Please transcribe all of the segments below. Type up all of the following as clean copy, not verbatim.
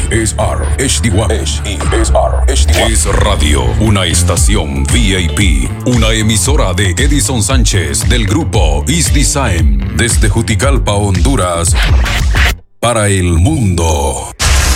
HESR HD1. HESR HD1. Es Radio, una estación VIP, una emisora de Edison Sánchez del grupo East Design, desde Juticalpa, Honduras, para el mundo.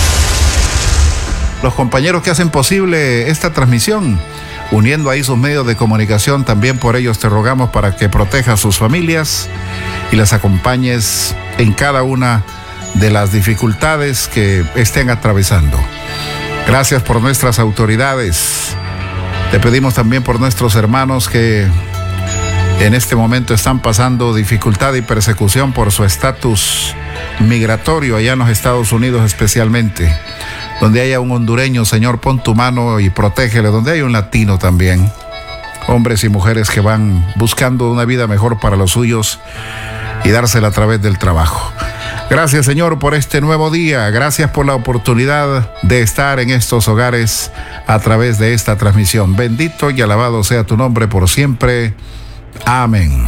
Los compañeros que hacen posible esta transmisión, uniendo ahí sus medios de comunicación, también por ellos te rogamos para que protejas a sus familias y las acompañes en cada una de las dificultades que estén atravesando. Gracias por nuestras autoridades. Te pedimos también por nuestros hermanos que en este momento están pasando dificultad y persecución por su estatus migratorio allá en los Estados Unidos especialmente. Donde haya un hondureño, Señor, pon tu mano y protégele. Donde haya un latino también. Hombres y mujeres que van buscando una vida mejor para los suyos y dársela a través del trabajo. Gracias, Señor, por este nuevo día. Gracias por la oportunidad de estar en estos hogares a través de esta transmisión. Bendito y alabado sea tu nombre por siempre. Amén.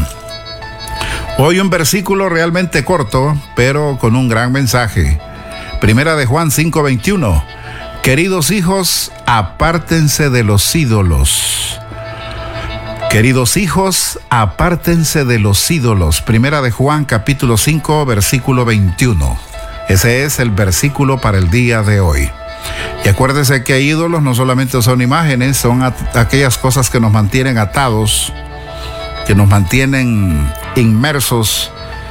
Hoy un versículo realmente corto, pero con un gran mensaje. Primera de Juan 5:21. Queridos hijos, apártense de los ídolos. Queridos hijos, apártense de los ídolos. Primera de Juan capítulo 5, versículo 21. Ese es el versículo para el día de hoy. Y acuérdese que ídolos no solamente son imágenes, son aquellas cosas que nos mantienen atados, que nos mantienen inmersos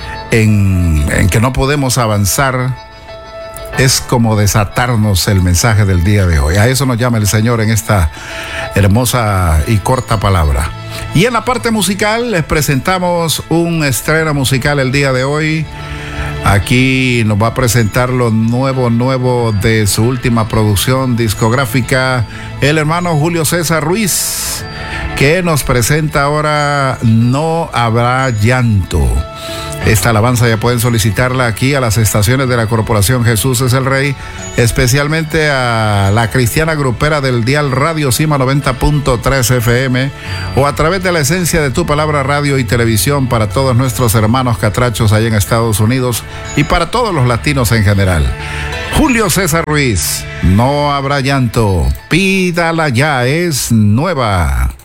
en que no podemos avanzar. Es como desatarnos el mensaje del día de hoy. A eso nos llama el Señor en esta hermosa y corta palabra. Y en la parte musical les presentamos un estreno musical el día de hoy. Aquí nos va a presentar lo nuevo de su última producción discográfica, el hermano Julio César Ruiz, que nos presenta ahora No Habrá Llanto. Esta alabanza ya pueden solicitarla aquí a las estaciones de la Corporación Jesús es el Rey, especialmente a la cristiana grupera del dial Radio Cima 90.3 FM, o a través de la esencia de tu palabra radio y televisión para todos nuestros hermanos catrachos allá en Estados Unidos y para todos los latinos en general. Julio César Ruiz, No Habrá Llanto, pídala ya, es nueva.